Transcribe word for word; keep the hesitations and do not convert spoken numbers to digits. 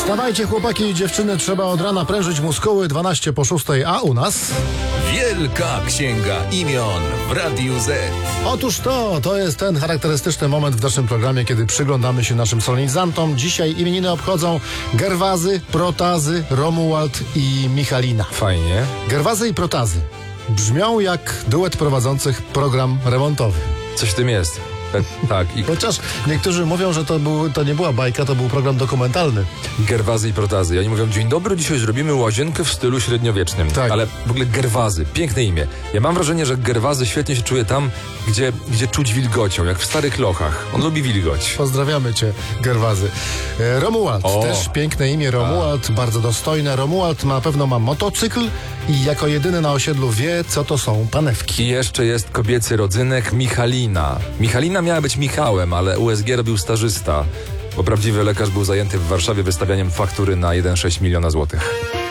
Wstawajcie chłopaki i dziewczyny, trzeba od rana prężyć muskuły, dwanaście po szóstej, a u nas? Wielka Księga Imion w Radiu Z. Otóż to, to jest ten charakterystyczny moment w naszym programie, kiedy przyglądamy się naszym solenizantom. Dzisiaj imieniny obchodzą Gerwazy, Protazy, Romuald i Michalina. Fajnie. Gerwazy i Protazy brzmią jak duet prowadzących program remontowy. Coś w tym jest. E, tak. I Chociaż niektórzy mówią, że to, był, to nie była bajka, to był program dokumentalny. Gerwazy i Protazy. Oni mówią, dzień dobry, dzisiaj zrobimy łazienkę w stylu średniowiecznym. Tak. Ale w ogóle Gerwazy, piękne imię. Ja mam wrażenie, że Gerwazy świetnie się czuje tam, gdzie, gdzie czuć wilgocią, jak w starych lochach. On lubi wilgoć. Pozdrawiamy cię, Gerwazy. E, Romuald, O. też piękne imię Romuald, bardzo dostojne. Romuald na pewno ma motocykl i jako jedyny na osiedlu wie, co to są panewki. I jeszcze jest kobiecy rodzynek Michalina. Michalina miała być Michałem, ale U S G robił stażysta, bo prawdziwy lekarz był zajęty w Warszawie wystawianiem faktury na jeden przecinek sześć miliona złotych.